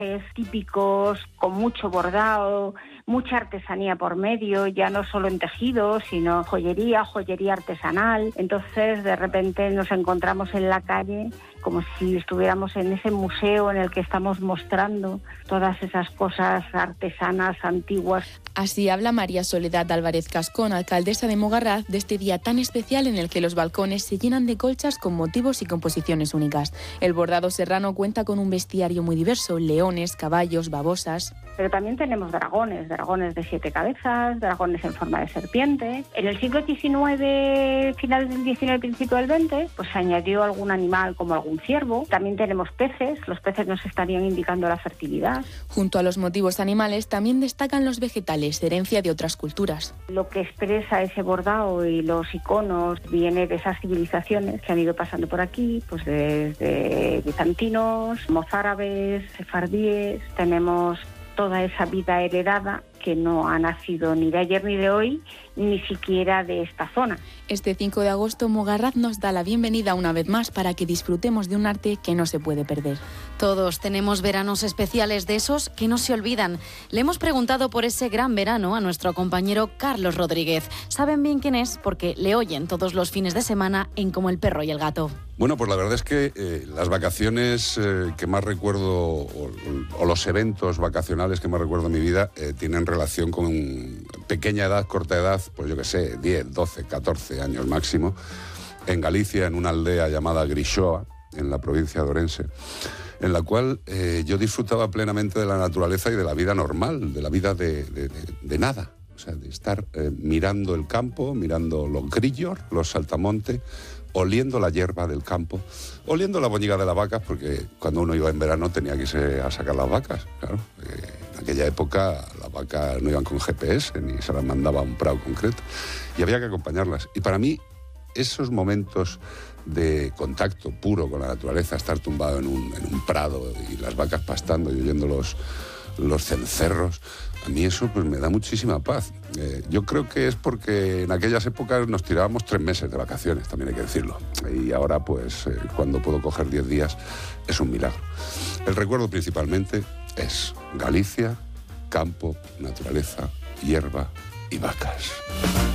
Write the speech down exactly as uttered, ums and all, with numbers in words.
típicos, con mucho bordado, mucha artesanía por medio, ya no solo en tejidos, sino joyería, joyería artesanal. Entonces, de repente nos encontramos en la calle como si estuviéramos en ese museo en el que estamos mostrando todas esas cosas artesanas, antiguas. Así habla María Soledad Álvarez Cascón, alcaldesa de Mogarraz, de este día tan especial en el que los balcones se llenan de colchas con motivos y composiciones únicas. El bordado serrano cuenta con un bestiario muy diverso: leones, caballos, babosas. Pero también tenemos dragones, dragones de siete cabezas, dragones en forma de serpiente. En el siglo diecinueve, finales del diecinueve, principio del veinte, pues se añadió algún animal como algún ciervo. También tenemos peces, los peces nos estarían indicando la fertilidad. Junto a los motivos animales también destacan los vegetales, herencia de otras culturas. Lo que expresa ese bordado y los iconos viene de esas civilizaciones que han ido pasando por aquí, pues desde bizantinos, mozárabes, sefardíes. Tenemos toda esa vida heredada que no ha nacido ni de ayer ni de hoy, ni siquiera de esta zona. Este cinco de agosto, Mogarraz nos da la bienvenida una vez más para que disfrutemos de un arte que no se puede perder. Todos tenemos veranos especiales, de esos que no se olvidan. Le hemos preguntado por ese gran verano a nuestro compañero Carlos Rodríguez. Saben bien quién es porque le oyen todos los fines de semana en Como el perro y el gato. Bueno, pues la verdad es que eh, las vacaciones eh, que más recuerdo, o, o los eventos vacacionales que más recuerdo en mi vida, eh, tienen relación con pequeña edad, corta edad, pues yo qué sé, diez, doce, catorce años máximo, en Galicia, en una aldea llamada Grixoa, en la provincia de Orense, en la cual eh, yo disfrutaba plenamente de la naturaleza y de la vida normal, de la vida de, de, de, de nada. O sea, de estar eh, mirando el campo, mirando los grillos, los saltamontes, oliendo la hierba del campo, oliendo la boñiga de las vacas, porque cuando uno iba en verano tenía que irse a sacar las vacas, claro. Eh, en aquella época las vacas no iban con G P S, ni se las mandaba a un prado concreto, y había que acompañarlas. Y para mí, esos momentos de contacto puro con la naturaleza, estar tumbado en un, en un prado y las vacas pastando y oyendo los, los cencerros, a mí eso pues me da muchísima paz. Eh, yo creo que es porque en aquellas épocas nos tirábamos tres meses de vacaciones, también hay que decirlo. Y ahora pues eh, cuando puedo coger diez días es un milagro. El recuerdo principalmente es Galicia, campo, naturaleza, hierba y vacas.